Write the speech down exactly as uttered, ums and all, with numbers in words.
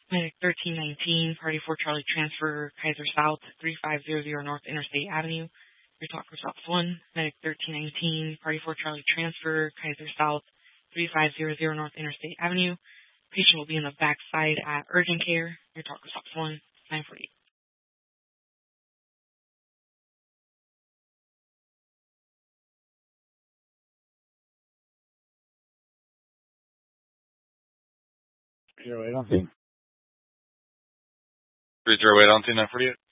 Medic thirteen nineteen, Party four Charlie transfer, Kaiser South, three five zero zero North Interstate Avenue. Your talk results one. Medic thirteen nineteen, Party four Charlie transfer, Kaiser South, three five zero zero North Interstate Avenue. Patient will be in the backside at urgent care. Your talk results one. nine forty. Zero eight on scene. three zero eight on scene, nine forty-eight.